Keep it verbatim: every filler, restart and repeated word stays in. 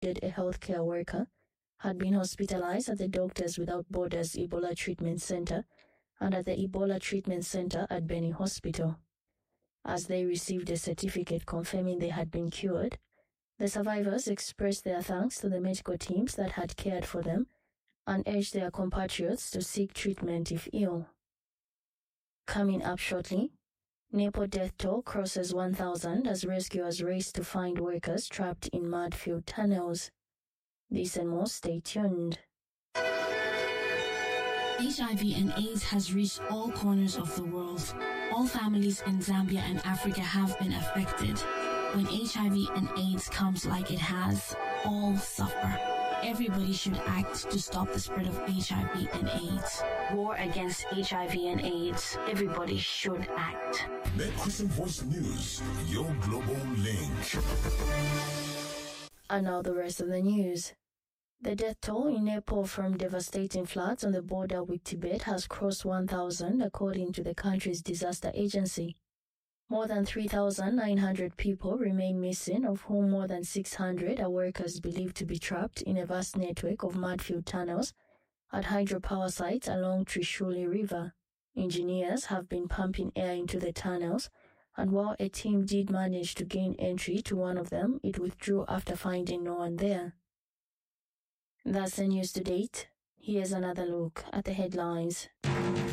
infected a healthcare worker, had been hospitalized at the Doctors Without Borders Ebola Treatment Center and at the Ebola Treatment Center at Beni Hospital. As they received a certificate confirming they had been cured, the survivors expressed their thanks to the medical teams that had cared for them and urged their compatriots to seek treatment if ill. Coming up shortly, Nepal death toll crosses one thousand as rescuers race to find workers trapped in mud-filled tunnels. This and more, stay tuned. H I V and AIDS has reached all corners of the world. All families in Zambia and Africa have been affected. When H I V and AIDS comes like it has, all suffer. Everybody should act to stop the spread of H I V and AIDS. War against H I V and AIDS. Everybody should act. Met Christian Voice News, your global link. And now the rest of the news. The death toll in Nepal from devastating floods on the border with Tibet has crossed one thousand, according to the country's disaster agency. More than three thousand nine hundred people remain missing, of whom more than six hundred are workers believed to be trapped in a vast network of mud-filled tunnels at hydropower sites along Trishuli River. Engineers have been pumping air into the tunnels, and while a team did manage to gain entry to one of them, it withdrew after finding no one there. That's the news to date. Here's another look at the headlines.